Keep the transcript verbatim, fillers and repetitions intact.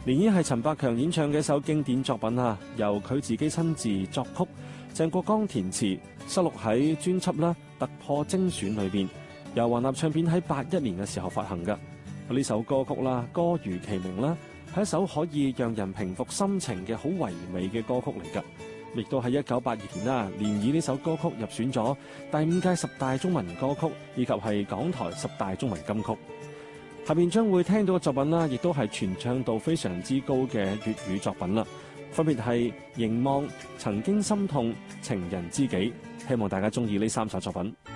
漣漪係陳百強演唱嘅一首經典作品啊，由佢自己親自作曲，鄭國江填詞，收錄喺專輯啦《突破精選》裏邊，由華納唱片喺八一年嘅時候發行嘅。呢首歌曲啦，歌如其名啦，係一首可以讓人平復心情嘅好唯美嘅歌曲嚟㗎。亦都喺一九八二年啦，漣漪呢首歌曲入選咗第五屆十大中文歌曲，以及係港台十大中文金曲。下面將會聽到嘅作品啦，亦都係傳唱度非常之高嘅粵語作品啦，分別係《凝望》、《曾經心痛》、《情人知己》。希望大家中意呢三首作品。